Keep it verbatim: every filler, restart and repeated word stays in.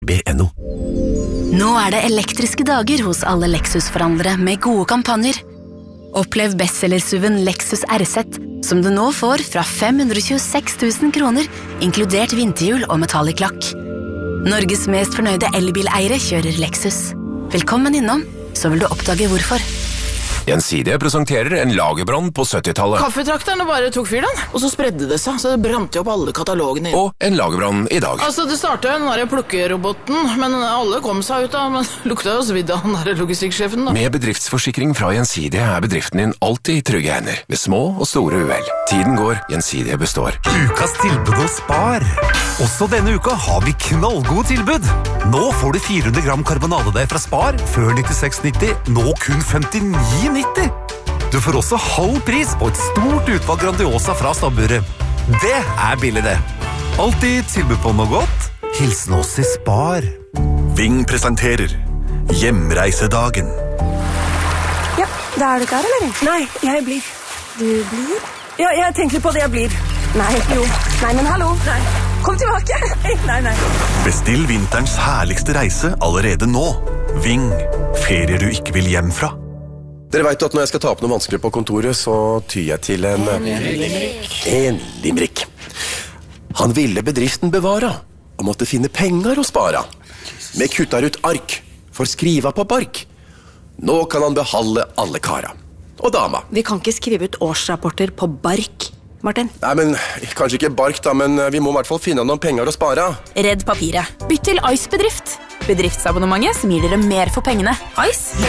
b punktum no. Nå er det elektriske dager hos alle Lexus-forhandlere med gode kampanjer. Opplev bestsellersuven Lexus R Z, som du nå får fra fem hundre tjueseks tusen kroner, inkludert vinterhjul og metallic lakk. Norges mest fornøyde elbileiere kjører Lexus. Velkommen innom, så vil du oppdage hvorfor. Gjensidige presenterer en lagerbrann på syttitallet. Kaffetrakterne bare tok fyr den, og så spredde det seg, så det brant jo opp alle katalogene. Og en lagerbrann i dag. Altså, det startet jo den der plukkeroboten, men alle kom seg ut da, men lukta jo svidd av den der logistikksjefen da. Med bedriftsforsikring fra Gjensidige er bedriften din alltid i trygge hender, ved små og store uhell. Tiden går, Gjensidige består. Ukas tilbud hos Spar. Også denne uka har vi knallgode tilbud. Nå får du fire hundre gram karbonadedeig fra Spar, før nittiseks nitti, nå kun femtini nitti. Du får også halv pris på et stort utvalg Grandiosa fra stabburet. Det er billig det. Alltid tilbud på noe godt. Hilsen oss i Spar. Ving presenterer Hjemreisedagen. Ja, da er du klar, eller? Nei, jeg blir. Du blir? Ja, jeg tenker på det jeg blir. Nei, jo. Nei, men hallo. Nei. Kom tilbake. Nei, nei. Bestill vinterens herligste reise allerede nå. Ving. Ferier du ikke vil hjem fra. Dere vet at når jeg skal ta opp noe vanskelig på kontoret, så tyr jeg til en... En limerick. En limerick. Han ville bedriften bevara, og måtte finne penger å spara. Med kuttar ut ark, for skriva på bark. Nå kan han behalde alle kara. Og dama. Vi kan ikke skrive ut årsrapporter på bark, Martin. Nei, men kanskje ikke bark da, men vi må i hvert fall finne noen penger å spara. Redd papiret. Bytt til Ice Bedrift. Bedriftsabonnementet som gir dere mer for pengene. Ice